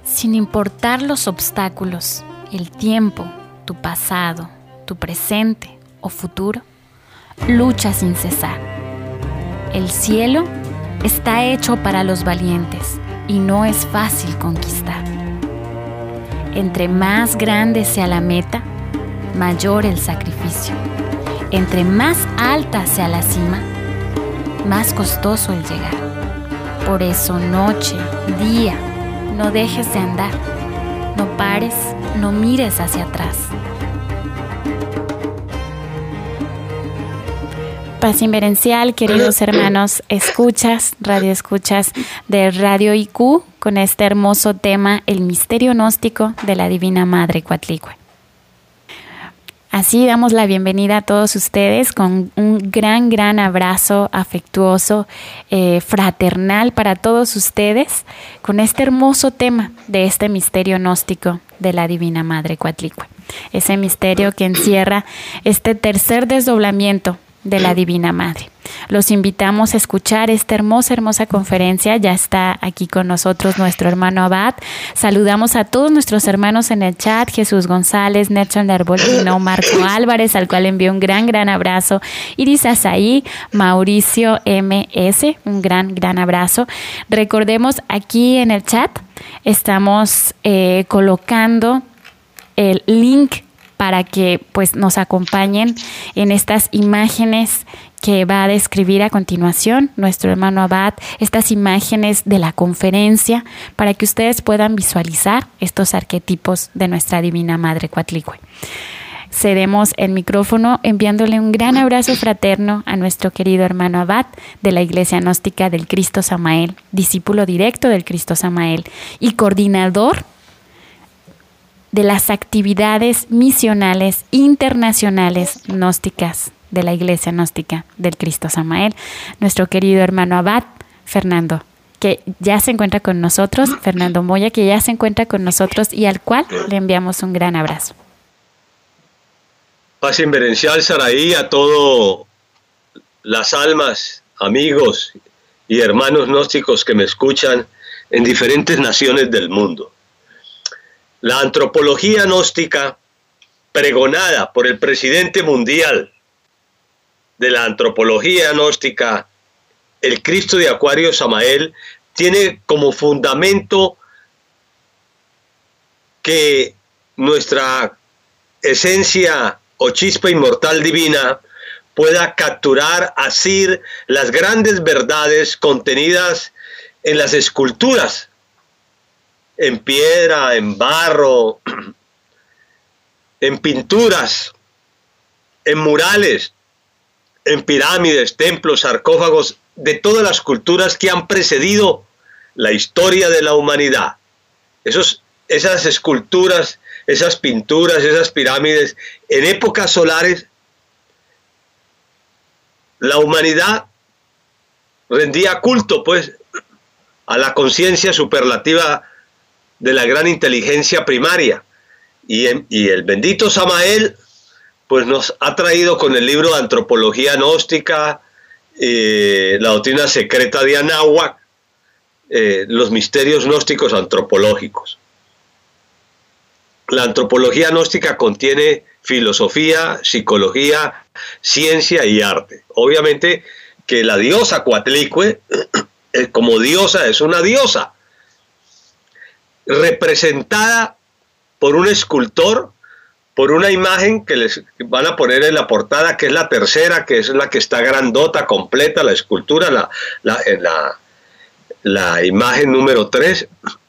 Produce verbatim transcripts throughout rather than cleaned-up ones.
sin importar los obstáculos, el tiempo, tu pasado, tu presente o futuro, lucha sin cesar. El cielo está hecho para los valientes y no es fácil conquistar. Entre más grande sea la meta, mayor el sacrificio. Entre más alta sea la cima, más costoso el llegar. Por eso noche, día, no dejes de andar. No pares, no mires hacia atrás. Paz inverencial, queridos hermanos, escuchas, radio escuchas de Radio I Q, con este hermoso tema, el misterio gnóstico de la Divina Madre Coatlicue. Así damos la bienvenida a todos ustedes con un gran, gran abrazo afectuoso, eh, fraternal para todos ustedes, con este hermoso tema de este misterio gnóstico de la Divina Madre Coatlicue. Ese misterio que encierra este tercer desdoblamiento de la Divina Madre. Los invitamos a escuchar esta hermosa, hermosa conferencia. Ya está aquí con nosotros nuestro hermano Abad. Saludamos a todos nuestros hermanos en el chat: Jesús González, Nelson Arbolino, Marco Álvarez, al cual envío un gran, gran abrazo. Iris Azaí, Mauricio M S, un gran, gran abrazo. Recordemos, aquí en el chat estamos eh, colocando el link para que pues nos acompañen en estas imágenes que va a describir a continuación nuestro hermano Abad, estas imágenes de la conferencia, para que ustedes puedan visualizar estos arquetipos de nuestra Divina Madre Coatlicue. Cedemos el micrófono enviándole un gran abrazo fraterno a nuestro querido hermano Abad de la Iglesia Gnóstica del Cristo Samael, discípulo directo del Cristo Samael y coordinador de las actividades misionales internacionales gnósticas de la Iglesia Gnóstica del Cristo Samael, nuestro querido hermano Abad Fernando, que ya se encuentra con nosotros, Fernando Moya, que ya se encuentra con nosotros y al cual le enviamos un gran abrazo. Paz inverencial, Saraí, a todas las almas, amigos y hermanos gnósticos que me escuchan en diferentes naciones del mundo. La antropología gnóstica, pregonada por el presidente mundial de la antropología gnóstica, el Cristo de Acuario Samael, tiene como fundamento que nuestra esencia o chispa inmortal divina pueda capturar, asir las grandes verdades contenidas en las esculturas, en piedra, en barro, en pinturas, en murales, en pirámides, templos, sarcófagos, de todas las culturas que han precedido la historia de la humanidad. Esos, esas esculturas, esas pinturas, esas pirámides, en épocas solares, la humanidad rendía culto, pues, a la conciencia superlativa de la gran inteligencia primaria, y, en, y el bendito Samael pues nos ha traído con el libro de Antropología Gnóstica, eh, la doctrina secreta de Anáhuac, eh, los misterios gnósticos antropológicos. La antropología gnóstica contiene filosofía, psicología, ciencia y arte. Obviamente que la diosa Coatlicue, como diosa, es una diosa representada por un escultor, por una imagen que les van a poner en la portada, que es la tercera, que es la que está grandota, completa, la escultura, la, la, la, la imagen número tres.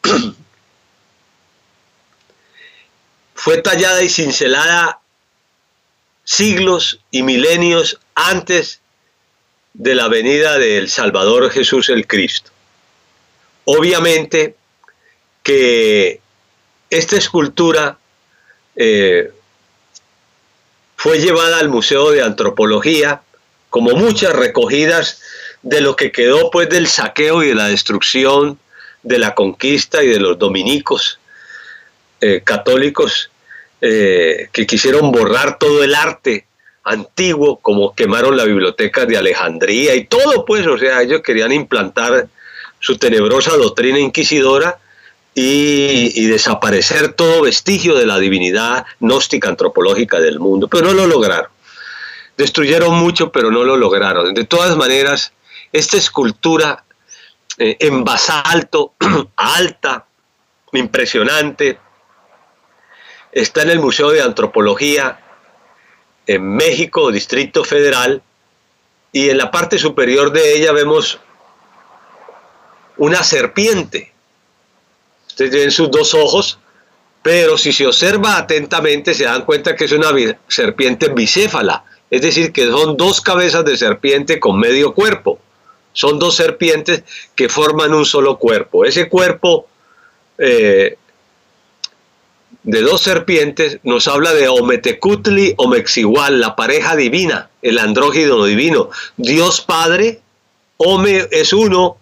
Fue tallada y cincelada siglos y milenios antes de la venida del Salvador Jesús el Cristo. Obviamente que esta escultura eh, fue llevada al Museo de Antropología, como muchas recogidas de lo que quedó pues del saqueo y de la destrucción de la conquista y de los dominicos eh, católicos eh, que quisieron borrar todo el arte antiguo, como quemaron la biblioteca de Alejandría y todo, pues, o sea, ellos querían implantar su tenebrosa doctrina inquisidora y, y desaparecer todo vestigio de la divinidad gnóstica antropológica del mundo, pero no lo lograron. Destruyeron mucho, pero no lo lograron. De todas maneras, esta escultura eh, en basalto, alta, impresionante, está en el Museo de Antropología en México, Distrito Federal, y en la parte superior de ella vemos una serpiente. Ustedes ven sus dos ojos, pero si se observa atentamente se dan cuenta que es una serpiente bicéfala, es decir, que son dos cabezas de serpiente con medio cuerpo. Son dos serpientes que forman un solo cuerpo. Ese cuerpo eh, de dos serpientes nos habla de Ometecutli o Mexihual, la pareja divina, el andrógino divino. Dios Padre, Ome es uno,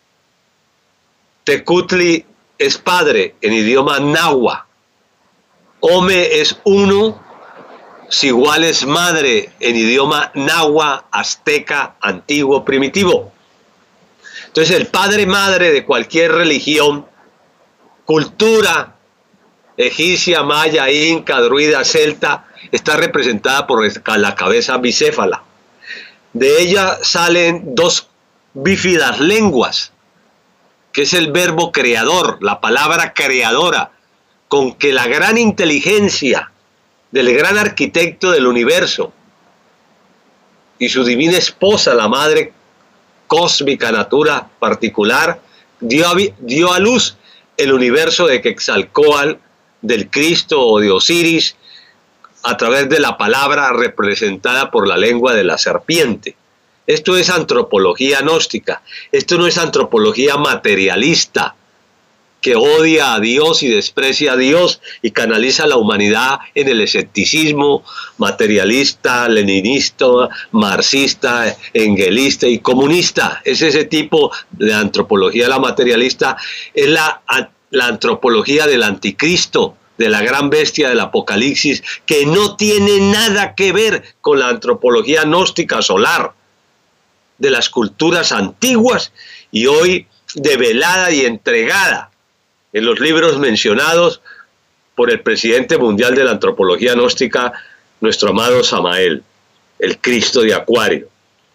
Tecutli es padre en idioma náhuatl. Ome es uno, Sigual es madre en idioma náhuatl, azteca, antiguo, primitivo. Entonces el padre madre de cualquier religión, cultura egipcia, maya, inca, druida, celta, está representada por la cabeza bicéfala. De ella salen dos bífidas lenguas, que es el verbo creador, la palabra creadora, con que la gran inteligencia del gran arquitecto del universo y su divina esposa, la madre cósmica, natura particular, dio a, dio a luz el universo de Quetzalcóatl, del Cristo o de Osiris, a través de la palabra representada por la lengua de la serpiente. Esto es antropología gnóstica, esto no es antropología materialista, que odia a Dios y desprecia a Dios y canaliza a la humanidad en el escepticismo materialista, leninista, marxista, engelista y comunista. Es ese tipo de antropología, la materialista, es la, la antropología del anticristo, de la gran bestia del Apocalipsis, que no tiene nada que ver con la antropología gnóstica solar de las culturas antiguas y hoy develada y entregada en los libros mencionados por el presidente mundial de la antropología gnóstica, nuestro amado Samael, el Cristo de Acuario.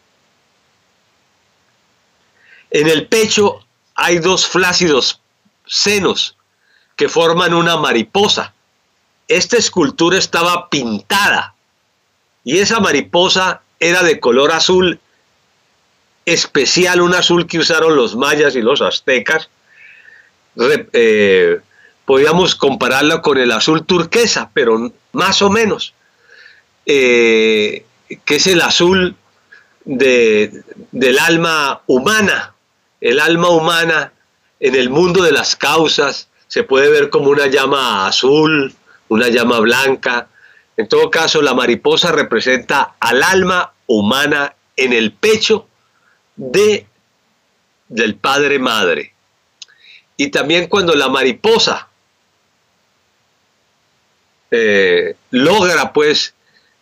En el pecho hay dos flácidos senos que forman una mariposa. Esta escultura estaba pintada y esa mariposa era de color azul especial, un azul que usaron los mayas y los aztecas. Eh, podríamos compararla con el azul turquesa, pero más o menos, eh, que es el azul de, del alma humana. El alma humana en el mundo de las causas se puede ver como una llama azul, una llama blanca. En todo caso, la mariposa representa al alma humana en el pecho de, del Padre Madre. Y también cuando la mariposa eh, logra pues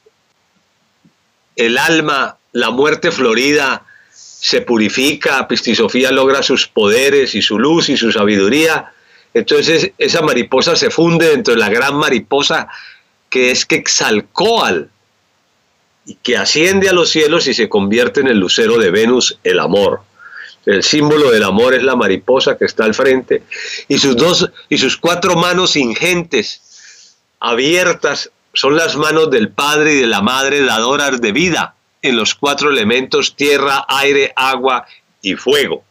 el alma, la muerte florida, se purifica, Pistisofía logra sus poderes y su luz y su sabiduría, entonces esa mariposa se funde dentro de la gran mariposa que es Quetzalcóatl, y que asciende a los cielos y se convierte en el lucero de Venus, el amor. El símbolo del amor es la mariposa que está al frente, y sus dos y sus cuatro manos ingentes, abiertas, son las manos del Padre y de la Madre dadoras de vida en los cuatro elementos: tierra, aire, agua y fuego.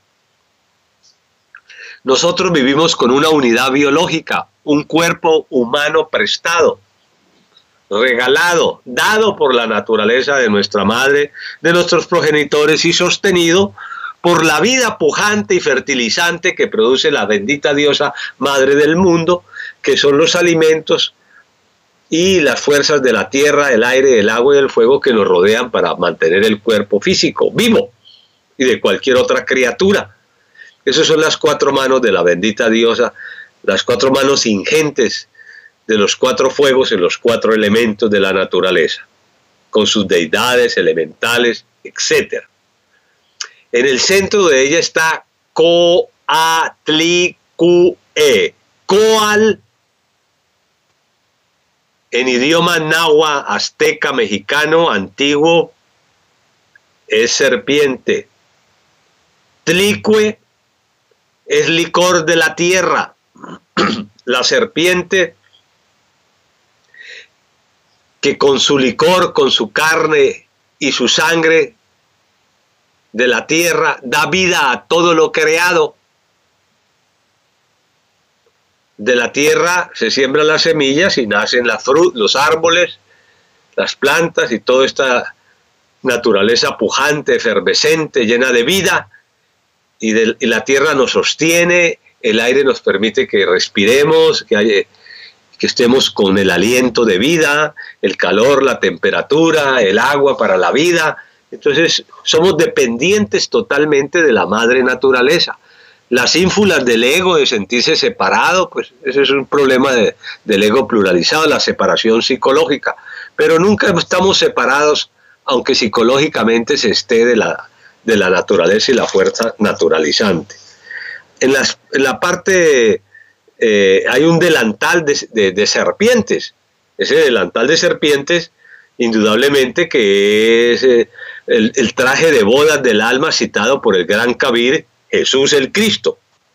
Nosotros vivimos con una unidad biológica, un cuerpo humano prestado, regalado, dado por la naturaleza de nuestra madre, de nuestros progenitores, y sostenido por la vida pujante y fertilizante que produce la bendita diosa madre del mundo, que son los alimentos y las fuerzas de la tierra, el aire, el agua y el fuego que nos rodean para mantener el cuerpo físico vivo, y de cualquier otra criatura. Esas son las cuatro manos de la bendita diosa, las cuatro manos ingentes de los cuatro fuegos en los cuatro elementos de la naturaleza, con sus deidades, elementales, etcétera. En el centro de ella está Coatlicue, E. Coal, en idioma náhuatl, azteca, mexicano, antiguo, es serpiente. Tlicue es licor de la tierra. La serpiente que con su licor, con su carne y su sangre de la tierra da vida a todo lo creado. De la tierra se siembran las semillas y nacen las frutas, los árboles, las plantas y toda esta naturaleza pujante, efervescente, llena de vida, y, de, y la tierra nos sostiene, el aire nos permite que respiremos, que, haya, que estemos con el aliento de vida, el calor, la temperatura, el agua para la vida. Entonces somos dependientes totalmente de la madre naturaleza. Las ínfulas del ego, de sentirse separado, pues ese es un problema de, del ego pluralizado, la separación psicológica. Pero nunca estamos separados, aunque psicológicamente se esté de la, de la naturaleza y la fuerza naturalizante. En, las, en la parte eh, hay un delantal de, de, de serpientes. Ese delantal de serpientes, indudablemente que es eh, el, el traje de bodas del alma citado por el gran Kabir, Jesús el Cristo.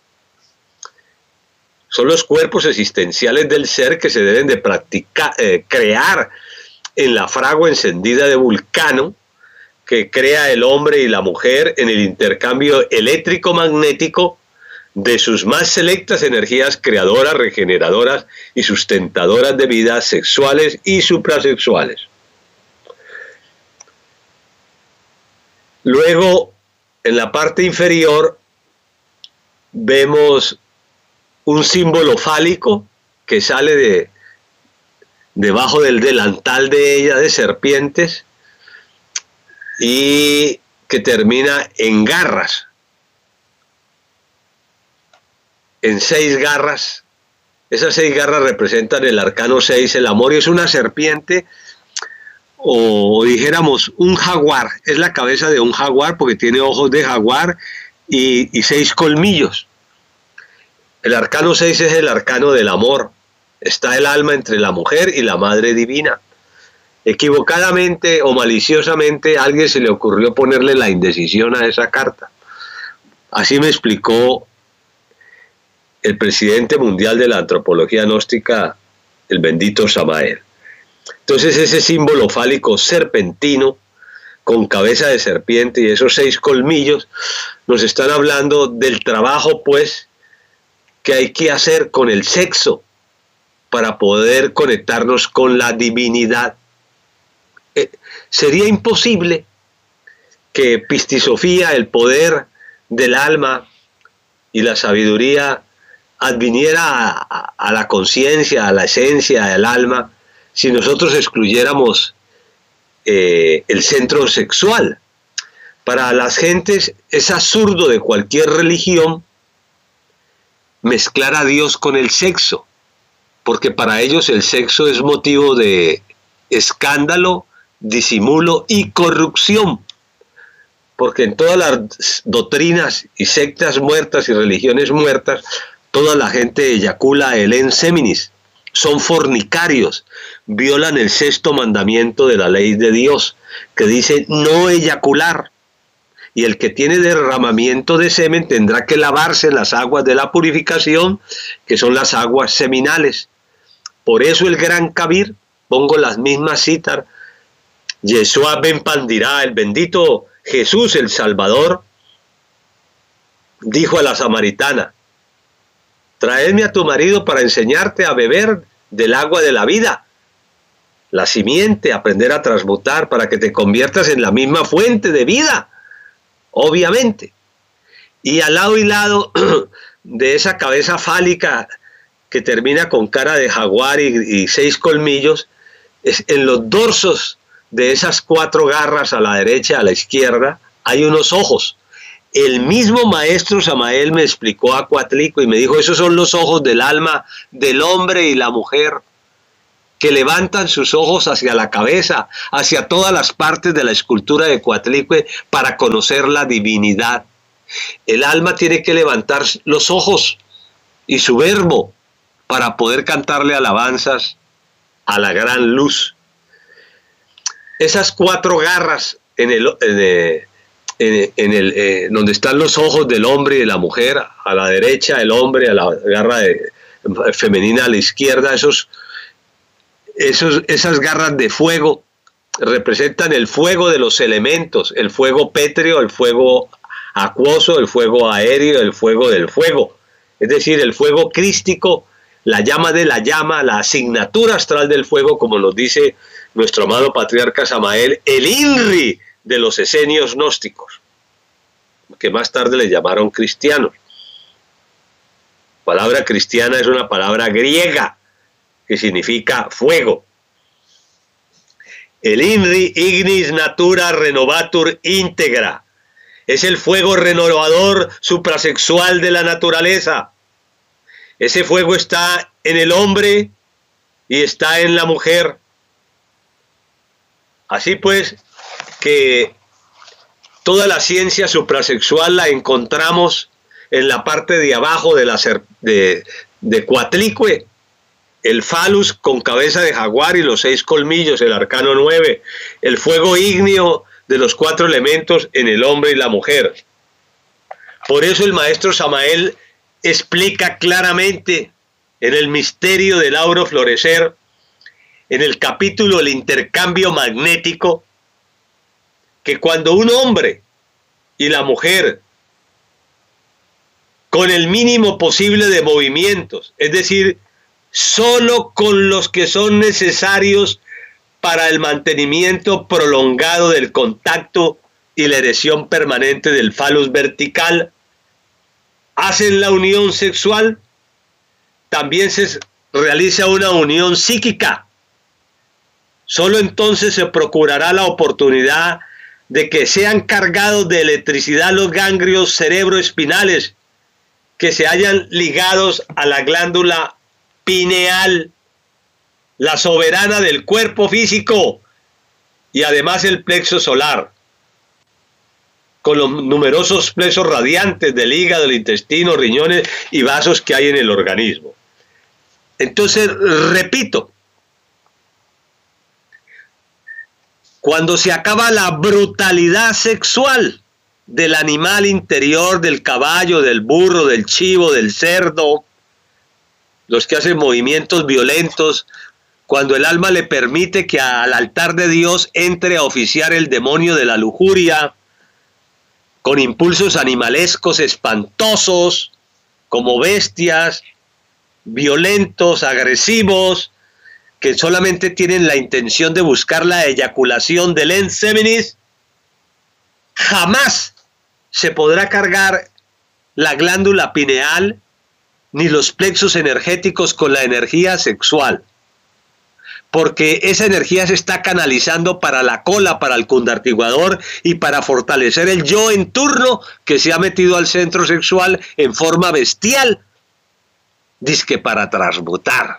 Son los cuerpos existenciales del ser que se deben de practicar, eh, crear en la fragua encendida de Vulcano, que crea el hombre y la mujer en el intercambio eléctrico-magnético de sus más selectas energías creadoras, regeneradoras y sustentadoras de vidas sexuales y suprasexuales. Luego, en la parte inferior, vemos un símbolo fálico que sale de debajo del delantal de ella de serpientes y que termina en garras, en seis garras. Esas seis garras representan el arcano seis, el amor, y es una serpiente, o dijéramos un jaguar, es la cabeza de un jaguar porque tiene ojos de jaguar y, y seis colmillos. El arcano seis es el arcano del amor. Está el alma entre la mujer y la madre divina. Equivocadamente o maliciosamente a alguien se le ocurrió ponerle la indecisión a esa carta. Así me explicó el presidente mundial de la antropología gnóstica, el bendito Samael. Entonces ese símbolo fálico serpentino con cabeza de serpiente y esos seis colmillos nos están hablando del trabajo, pues, que hay que hacer con el sexo para poder conectarnos con la divinidad. Eh, sería imposible que Pistisofía, el poder del alma y la sabiduría, adviniera a, a, a la conciencia, a la esencia del alma, si nosotros excluyéramos eh, el centro sexual. Para las gentes es absurdo de cualquier religión mezclar a Dios con el sexo, porque para ellos el sexo es motivo de escándalo, disimulo y corrupción, porque en todas las doctrinas y sectas muertas y religiones muertas, toda la gente eyacula el en seminis, son fornicarios, violan el sexto mandamiento de la ley de Dios, que dice no eyacular. Y el que tiene derramamiento de semen tendrá que lavarse en las aguas de la purificación, que son las aguas seminales. Por eso el gran Kabir, pongo las mismas citas, Yeshua ben Pandirá, el bendito Jesús el Salvador, dijo a la samaritana, traedme a tu marido para enseñarte a beber del agua de la vida, la simiente, aprender a transmutar para que te conviertas en la misma fuente de vida. Obviamente. Y al lado y lado de esa cabeza fálica que termina con cara de jaguar y, y seis colmillos, es, en los dorsos de esas cuatro garras a la derecha, a la izquierda, hay unos ojos. El mismo maestro Samael me explicó a Coatlicue y me dijo, esos son los ojos del alma del hombre y la mujer, que levantan sus ojos hacia la cabeza, hacia todas las partes de la escultura de Coatlicue para conocer la divinidad. El alma tiene que levantar los ojos y su verbo para poder cantarle alabanzas a la gran luz. Esas cuatro garras en el, en el, en, en el eh, donde están los ojos del hombre y de la mujer, a la derecha el hombre, a la garra de, femenina a la izquierda, esos, esos, esas garras de fuego representan el fuego de los elementos, el fuego pétreo, el fuego acuoso, el fuego aéreo, el fuego del fuego, es decir, el fuego crístico, la llama de la llama, la asignatura astral del fuego, como nos dice nuestro amado patriarca Samael, el INRI de los esenios gnósticos, que más tarde le llamaron cristianos. La palabra cristiana es una palabra griega que significa fuego. El INRI, Ignis Natura Renovatur Integra, es el fuego renovador suprasexual de la naturaleza. Ese fuego está en el hombre y está en la mujer. Así pues, que toda la ciencia suprasexual la encontramos en la parte de abajo de la de, de Coatlicue, el falus con cabeza de jaguar y los seis colmillos, el arcano nueve, el fuego ígneo de los cuatro elementos en el hombre y la mujer. Por eso el maestro Samael explica claramente en el misterio del auro florecer, en el capítulo El intercambio magnético, que cuando un hombre y la mujer, con el mínimo posible de movimientos, es decir, solo con los que son necesarios para el mantenimiento prolongado del contacto y la erección permanente del falus vertical, hacen la unión sexual, también se realiza una unión psíquica. Solo entonces se procurará la oportunidad de que sean cargados de electricidad los ganglios cerebroespinales que se hayan ligados a la glándula pineal, la soberana del cuerpo físico, y además el plexo solar, con los numerosos plexos radiantes del hígado, del intestino, riñones y vasos que hay en el organismo. Entonces, repito, cuando se acaba la brutalidad sexual del animal interior, del caballo, del burro, del chivo, del cerdo, los que hacen movimientos violentos, cuando el alma le permite que al altar de Dios entre a oficiar el demonio de la lujuria, con impulsos animalescos espantosos, como bestias, violentos, agresivos, que solamente tienen la intención de buscar la eyaculación del enseminis, jamás se podrá cargar la glándula pineal ni los plexos energéticos con la energía sexual, porque esa energía se está canalizando para la cola, para el cundartiguador y para fortalecer el yo en turno que se ha metido al centro sexual en forma bestial, dizque para transmutar.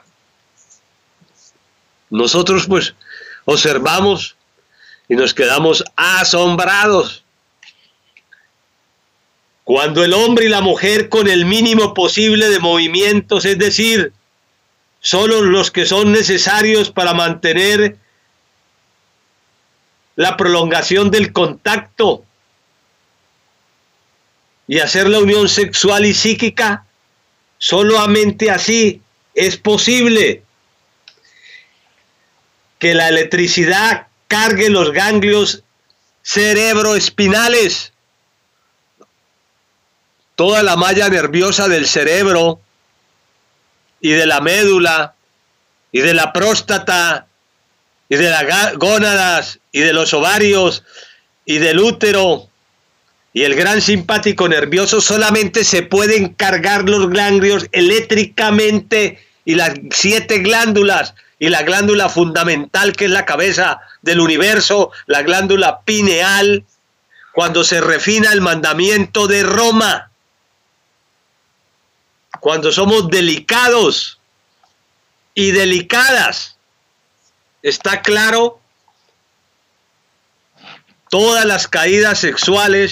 Nosotros pues observamos y nos quedamos asombrados cuando el hombre y la mujer, con el mínimo posible de movimientos, es decir, solo los que son necesarios para mantener la prolongación del contacto y hacer la unión sexual y psíquica, solamente así es posible que la electricidad cargue los ganglios cerebroespinales, toda la malla nerviosa del cerebro y de la médula y de la próstata y de las gónadas y de los ovarios y del útero y el gran simpático nervioso. Solamente se pueden cargar los ganglios eléctricamente, y las siete glándulas y la glándula fundamental, que es la cabeza del universo, la glándula pineal, cuando se refina el mandamiento de Roma, cuando somos delicados y delicadas. Está claro, todas las caídas sexuales